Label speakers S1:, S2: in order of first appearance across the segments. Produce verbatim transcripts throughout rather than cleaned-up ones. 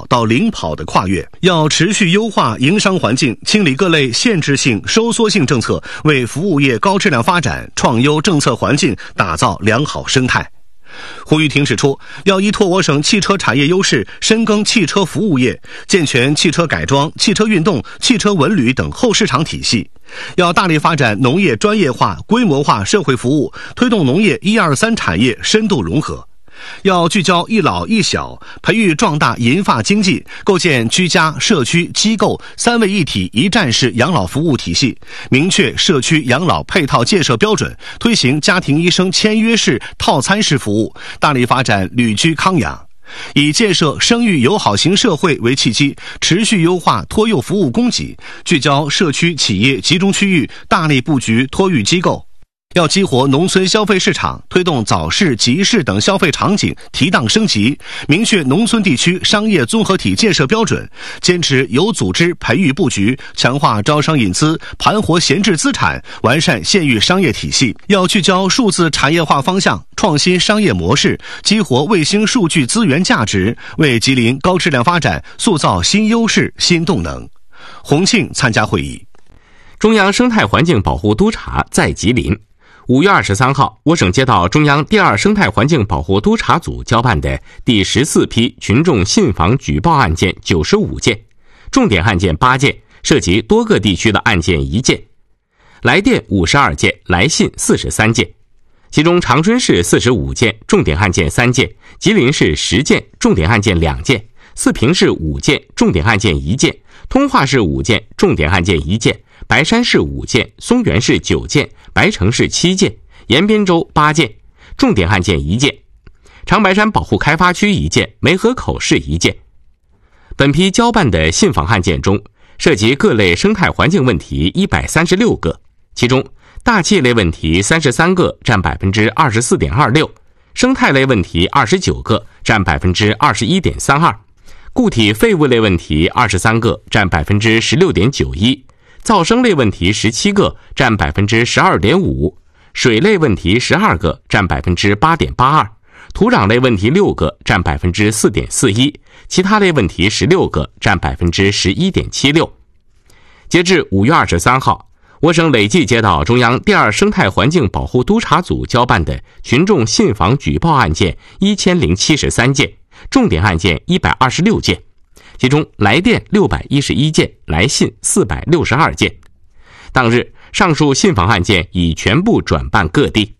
S1: 跑到零跑的跨越，要持续优化营商环境，清理各类限制性、收缩性政策，为服务业高质量发展创优政策环境打造良好生态。胡玉婷指出，要依托我省汽车产业优势，深耕汽车服务业，健全汽车改装、汽车运动、汽车文旅等后市场体系。要大力发展农业专业化、规模化社会服务，推动农业一二三产业深度融合。要聚焦一老一小，培育壮大银发经济，构建居家、社区、机构三位一体一站式养老服务体系，明确社区养老配套建设标准，推行家庭医生签约式、套餐式服务，大力发展旅居康养。以建设生育友好型社会为契机，持续优化托幼服务供给，聚焦社区企业集中区域，大力布局托育机构。要激活农村消费市场，推动早市、集市等消费场景提档升级，明确农村地区商业综合体建设标准，坚持有组织培育布局，强化招商引资，盘活闲置资产，完善县域商业体系。要聚焦数字产业化方向，创新商业模式，激活卫星数据资源价值，为吉林高质量发展塑造新优势、新动能。洪庆参加会议。
S2: 中央生态环境保护督察在吉林。五月二十三号，我省接到中央第二生态环境保护督察组交办的第十四批群众信访举报案件九十五件，重点案件八件，涉及多个地区的案件一件，来电五十二件，来信四十三件。其中长春市四十五件，重点案件三件；吉林市十件，重点案件两件；四平市五件，重点案件一件；通化市五件，重点案件一件；白山市五件，松原市九件，白城市七件，延边州八件，重点案件一件；长白山保护开发区一件，梅河口市一件。本批交办的信访案件中，涉及各类生态环境问题一百三十六个，其中大气类问题三十三个，占 百分之二十四点二六；生态类问题二十九个，占 百分之二十一点三二；固体废物类问题二十三个，占 百分之十六点九一；噪声类问题十七个，占 百分之十二点五；水类问题十二个，占 百分之八点八二；土壤类问题六个，占 百分之四点四一；其他类问题十六个，占 百分之十一点七六。截至五月二十三号，我省累计接到中央第二生态环境保护督察组交办的群众信访举报案件一千零七十三件，重点案件一百二十六件，其中来电六百一十一件，来信四百六十二件。当日，上述信访案件已全部转办各地。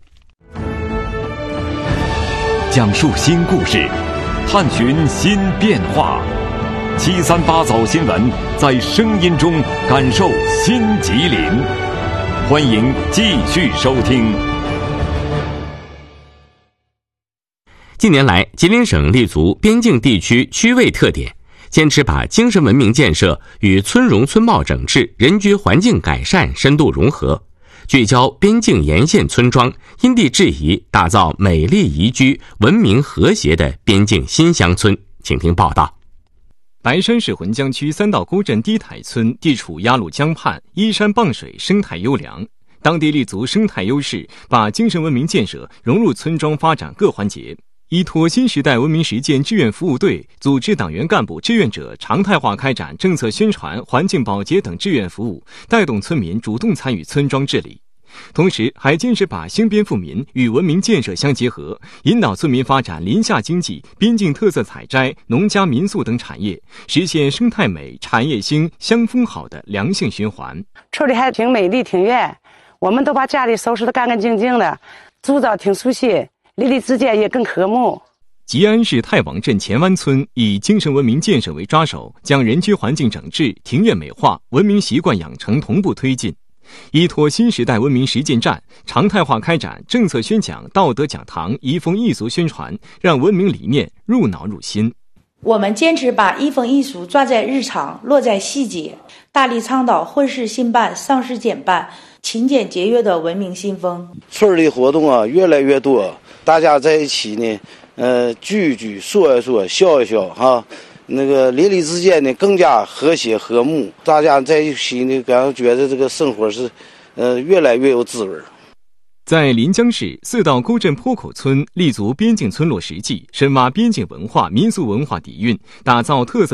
S3: 讲述新故事，探寻新变化。七三八早新闻，在声音中感受新吉林。欢迎继续收听。
S2: 近年来，吉林省立足边境地区区位特点，坚持把精神文明建设与村容村貌整治、人居环境改善深度融合，聚焦边境沿线村庄，因地制宜，打造美丽宜居、文明和谐的边境新乡村。请听报道。
S4: 白山市浑江区三道沟镇低台村地处鸭绿江畔，依山傍水，生态优良。当地立足生态优势，把精神文明建设融入村庄发展各环节，依托新时代文明实践志愿服务队，组织党员干部志愿者常态化开展政策宣传、环境保洁等志愿服务，带动村民主动参与村庄治理。同时还坚持把兴边富民与文明建设相结合，引导村民发展林下经济、边境特色采摘、农家民宿等产业，实现生态美、产业兴、乡风好的良性循环。
S5: 村里还挺美丽挺远，我们都把家里收拾得干干净净的，住着挺舒心，邻里之间也更和睦。
S4: 吉安市太王镇前湾村以精神文明建设为抓手，将人居环境整治、庭院美化、文明习惯养成同步推进，依托新时代文明实践站，常态化开展政策宣讲、道德讲堂、移风易俗宣传，让文明理念入脑入心。
S6: 我们坚持把移风易俗抓在日常、落在细节，大力倡导婚事兴办、丧事减办、勤俭节约的文明新风。
S7: 村里活动啊越来越多，大家在一起呢，呃，聚一聚，说一说，笑一笑，哈。那个邻里之间呢更加和谐和睦，大家在一起呢，感觉得这个生活是，呃，越来越有滋味。
S4: 在临江市四道沟镇坡口村立足边境村落实际，深挖边境文化、民俗文化底蕴，打造特色